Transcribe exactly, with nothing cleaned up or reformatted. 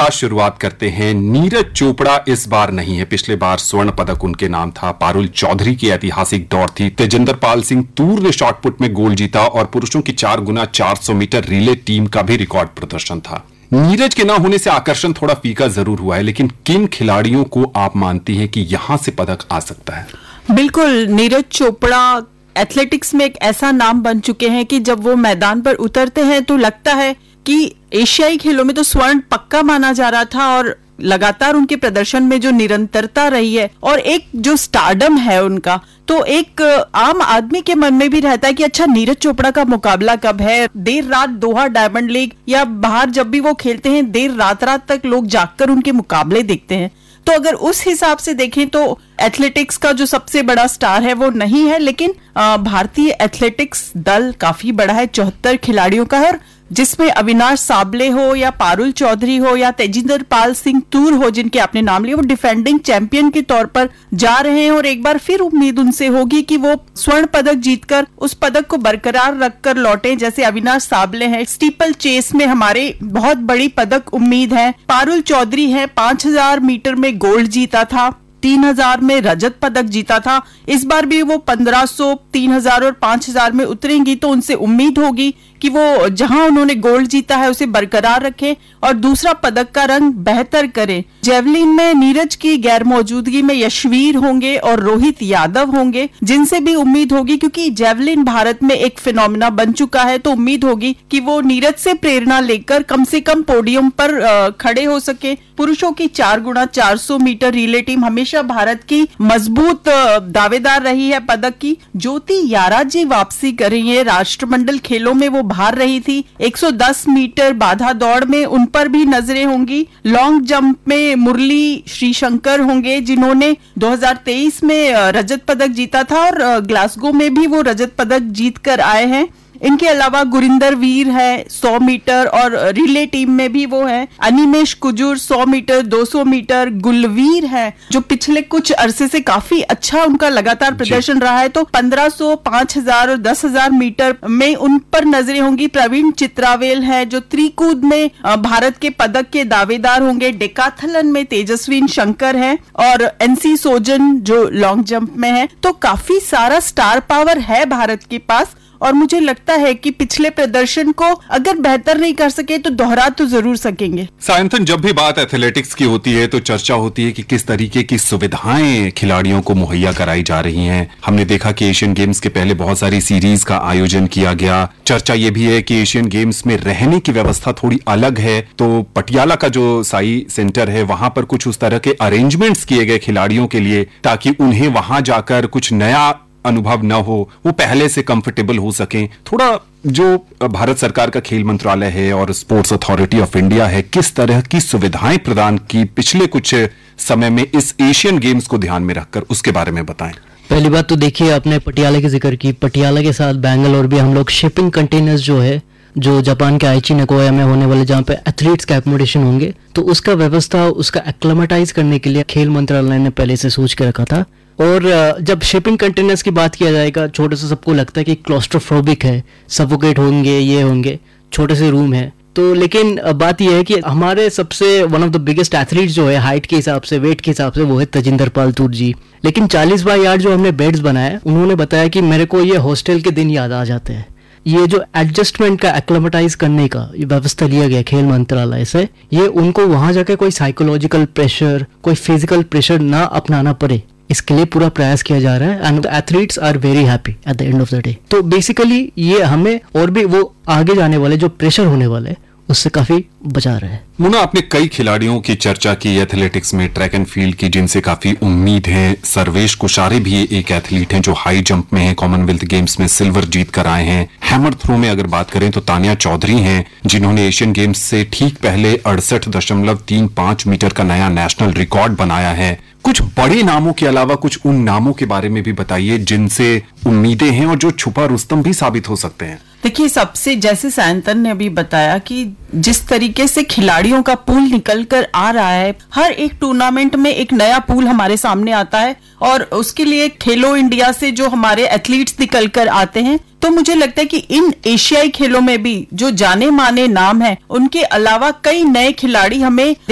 साथ शुरुआत करते हैं। नीरज चोपड़ा इस बार नहीं है, पिछले बार स्वर्ण पदक उनके नाम था। पारुल चौधरी की ऐतिहासिक दौड़ थी। तेजिंदर पाल सिंह तूर ने शॉटपुट में गोल्ड जीता और पुरुषों की चार गुना चार सौ मीटर रिले टीम का भी रिकॉर्ड प्रदर्शन था। नीरज के ना होने से आकर्षण थोड़ा फीका जरूर हुआ है, लेकिन किन खिलाड़ियों को आप मानती हैं कि यहां से पदक आ सकता है? बिल्कुल, नीरज चोपड़ा एथलेटिक्स में एक ऐसा नाम बन चुके हैं कि जब वो मैदान पर उतरते हैं तो लगता है कि एशियाई खेलों में तो स्वर्ण पक्का माना जा रहा था और लगातार उनके प्रदर्शन में जो निरंतरता रही है और एक जो स्टारडम है उनका, तो एक आम आदमी के मन में भी रहता है कि अच्छा नीरज चोपड़ा का मुकाबला कब है। देर रात दोहा डायमंड लीग या बाहर जब भी वो खेलते हैं, देर रात रात तक लोग जागकर उनके मुकाबले देखते हैं। तो अगर उस हिसाब से देखें तो एथलेटिक्स का जो सबसे बड़ा स्टार है वो नहीं है, लेकिन भारतीय एथलेटिक्स दल काफी बड़ा है, चौहत्तर खिलाड़ियों का है, जिसमें अविनाश साबले हो या पारुल चौधरी हो या तेजिंदर पाल सिंह तूर हो, जिनके आपने नाम लिया, वो डिफेंडिंग चैंपियन के तौर पर जा रहे हैं और एक बार फिर उम्मीद उनसे होगी कि वो स्वर्ण पदक जीतकर उस पदक को बरकरार रखकर लौटे। जैसे अविनाश साबले हैं, स्टीपल चेस में हमारे बहुत बड़ी पदक उम्मीद है। पारुल चौधरी है, पांच हजार मीटर में गोल्ड जीता था, तीन हजार में रजत पदक जीता था। इस बार भी वो पंद्रह सौ, तीन हजार और पांच हजार में उतरेंगी, तो उनसे उम्मीद होगी कि वो जहां उन्होंने गोल्ड जीता है उसे बरकरार रखें और दूसरा पदक का रंग बेहतर करें। जेवलिन में नीरज की गैर मौजूदगी में यशवीर होंगे और रोहित यादव होंगे, जिनसे भी उम्मीद होगी, क्योंकि जेवलिन भारत में एक फिनोमिना बन चुका है, तो उम्मीद होगी कि वो नीरज से प्रेरणा लेकर कम से कम पोडियम पर खड़े हो सके। पुरुषों की चार गुना चार सौ मीटर रिले टीम हमेशा भारत की मजबूत दावेदार रही है पदक की। ज्योति यारा जी वापसी कर रही है, राष्ट्रमंडल खेलों में वो बाहर रही थी। एक सौ दस मीटर बाधा दौड़ में उन पर भी नजरें होंगी। लॉन्ग जंप में मुरली श्रीशंकर होंगे, जिन्होंने दो हज़ार तेईस में रजत पदक जीता था और ग्लासगो में भी वो रजत पदक जीत कर आए हैं। इनके अलावा गुरिंदर वीर है सौ मीटर और रिले टीम में भी वो है। अनिमेश कुजूर सौ मीटर, दो सौ मीटर। गुलवीर है जो पिछले कुछ अरसे से काफी अच्छा उनका लगातार प्रदर्शन रहा है, तो पंद्रह सौ, पांच हजार और दस हजार मीटर में उन पर नजरें होंगी। प्रवीण चित्रावेल है जो त्रिकूद में भारत के पदक के दावेदार होंगे। डेकाथलन में तेजस्विन शंकर है और एनसी सोजन जो लॉन्ग जंप में है। तो काफी सारा स्टार पावर है भारत के पास और मुझे लगता है कि पिछले प्रदर्शन को अगर बेहतर नहीं कर सके तो दोहरा तो जरूर सकेंगे। सायंतन, जब भी बात एथलेटिक्स की होती है तो चर्चा होती है कि किस तरीके की सुविधाएं खिलाड़ियों को मुहैया कराई जा रही हैं। हमने देखा कि एशियन गेम्स के पहले बहुत सारी सीरीज का आयोजन किया गया। चर्चा ये भी है कि एशियन गेम्स में रहने की व्यवस्था थोड़ी अलग है, तो पटियाला का जो साई सेंटर है वहां पर कुछ उस तरह के अरेंजमेंट्स किए गए खिलाड़ियों के लिए, ताकि उन्हें वहां जाकर कुछ नया अनुभव न हो, वो पहले से कंफर्टेबल हो सकें। थोड़ा जो भारत सरकार का खेल मंत्रालय है और स्पोर्ट्स अथॉरिटी ऑफ इंडिया है, किस तरह की सुविधाएं प्रदान की पिछले कुछ समय में इस एशियन गेम्स को ध्यान में रखकर, उसके बारे में बताएं। पहली बात तो देखिए, आपने पटियाला की जिक्र की, पटियाला के साथ बैंगलोर भी हम लोग शिपिंग कंटेनर्स जो है, जो जापान के आइची नगोया में होने वाले जहाँ पे एथलीट्स का एकोमोडेशन होंगे, तो उसका व्यवस्था, उसका एक्लेमेटाइज करने के लिए खेल मंत्रालय ने पहले से सोच के रखा था। और जब शिपिंग कंटेनर्स की बात किया जाएगा, छोटे से सबको लगता है कि क्लॉस्ट्रोफोबिक है, सफोकेट होंगे, ये होंगे, छोटे से रूम है। तो लेकिन बात यह है कि हमारे सबसे one of the biggest athletes जो है हाइट के हिसाब से, वेट के हिसाब से, वो है तेजिंदर पाल तूर जी। लेकिन चालीस बाई आठ जो हमने बेड्स बनाए, उन्होंने बताया कि मेरे को ये हॉस्टल के दिन याद आ जाते हैं। ये जो एडजस्टमेंट का एक्लेमेटाइज करने का ये व्यवस्था लिया गया खेल मंत्रालय से, ये उनको वहां जाके कोई साइकोलॉजिकल प्रेशर, कोई फिजिकल प्रेशर ना अपनाना पड़े, इसके लिए पूरा प्रयास किया जा रहा है। And the athletes are very happy at the end of the day. तो बेसिकली ये हमें और भी वो आगे जाने वाले जो प्रेशर होने वाले उससे काफी बचा रहा है। मुन्ना, आपने कई खिलाड़ियों की चर्चा की एथलेटिक्स में, ट्रैक एंड फील्ड की, जिनसे काफी उम्मीद है। सर्वेश कुशारे भी एक एथलीट हैं जो हाई जंप में हैं, कॉमनवेल्थ गेम्स में सिल्वर जीत कर आए हैं। हैमर थ्रो में अगर बात करें तो तानिया चौधरी हैं, जिन्होंने एशियन गेम्स से ठीक पहले अड़सठ दशमलव तीन पांच मीटर का नया नेशनल रिकॉर्ड बनाया है। कुछ बड़े नामों के अलावा कुछ उन नामों के बारे में भी बताइए जिनसे उम्मीदें हैं और जो छुपा रुस्तम भी साबित हो सकते हैं। देखिए, सबसे जैसे सायंतन ने अभी बताया कि जिस तरीके से खिलाड़ियों का पूल निकल कर आ रहा है, हर एक टूर्नामेंट में एक नया पूल हमारे सामने आता है और उसके लिए खेलो इंडिया से जो हमारे एथलीट्स निकल कर आते हैं, तो मुझे लगता है कि इन एशियाई खेलों में भी जो जाने माने नाम हैं, उनके अलावा कई नए खिलाड़ी हमें